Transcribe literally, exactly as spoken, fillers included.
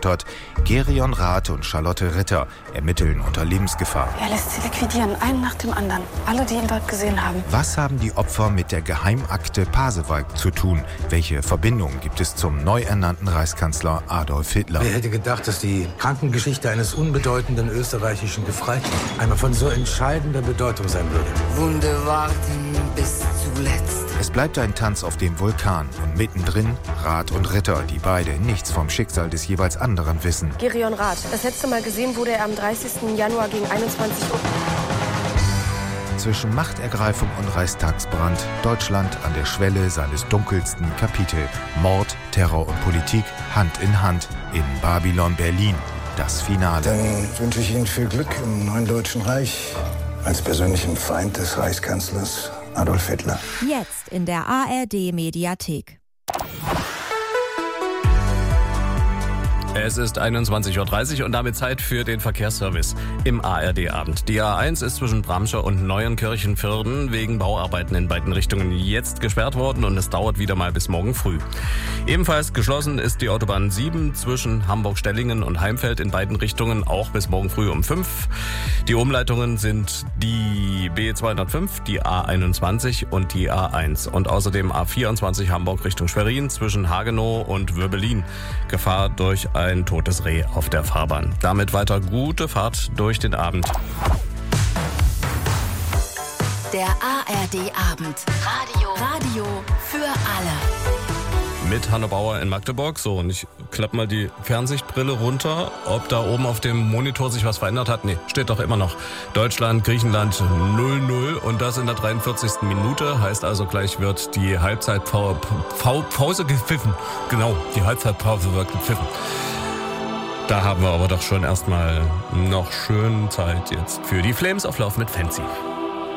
ausgestottert. Gerion Rath und Charlotte Ritter ermitteln unter Lebensgefahr. Er lässt sie liquidieren, einen nach dem anderen. Alle, die ihn dort gesehen haben. Was haben die Opfer mit der Geheimakte Pasewalk zu tun? Welche Verbindungen gibt es zum neu ernannten Reichskanzler Adolf Hitler? Wer hätte gedacht, dass die Krankengeschichte eines unbedeutenden österreichischen Gefreiten einmal von so entscheidender Bedeutung sein würde? Wunde warten bis zuletzt. Es bleibt ein Tanz auf dem Vulkan und mittendrin Rath und Ritter, die beide nichts vom Schicksal des jeweils anderen wissen. Gerion Rath. Das letzte Mal gesehen wurde er am dreißigsten Januar gegen einundzwanzig Uhr. Zwischen Machtergreifung und Reichstagsbrand, Deutschland an der Schwelle seines dunkelsten Kapitel. Mord, Terror und Politik Hand in Hand in Babylon Berlin. Das Finale. Dann wünsche ich Ihnen viel Glück im neuen Deutschen Reich als persönlichem Feind des Reichskanzlers Adolf Hitler. Jetzt in der A R D-Mediathek. Es ist einundzwanzig Uhr dreißig und damit Zeit für den Verkehrsservice im A R D-Abend. Die A eins ist zwischen Bramscher und Neuenkirchen-Vierden wegen Bauarbeiten in beiden Richtungen jetzt gesperrt worden und es dauert wieder mal bis morgen früh. Ebenfalls geschlossen ist die Autobahn sieben zwischen Hamburg-Stellingen und Heimfeld in beiden Richtungen, auch bis morgen früh um fünf. Die Umleitungen sind die B zweihundertfünf, die A einundzwanzig und die A eins und außerdem A vierundzwanzig Hamburg Richtung Schwerin zwischen Hagenow und Würbelin. Gefahr durch ein totes Reh auf der Fahrbahn. Damit weiter gute Fahrt durch den Abend. Der A R D-Abend. Radio. Radio für alle. Mit Hanno Bauer in Magdeburg. So, und ich klappe mal die Fernsichtbrille runter. Ob da oben auf dem Monitor sich was verändert hat? Nee, steht doch immer noch. Deutschland, Griechenland null null und das in der dreiundvierzigsten Minute. Heißt also, gleich wird die Halbzeitpause gepfiffen. Genau, die Halbzeitpause wird gepfiffen. Da haben wir aber doch schon erstmal noch schön Zeit jetzt für die Flames of Love mit Fancy.